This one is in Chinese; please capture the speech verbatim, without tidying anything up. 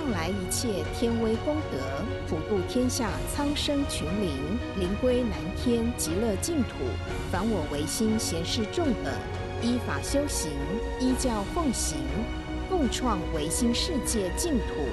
上来一切天威功德，普度天下苍生群灵，灵归南天极乐净土。凡我唯心贤士众等，依法修行，依教奉行，共创唯心世界净土。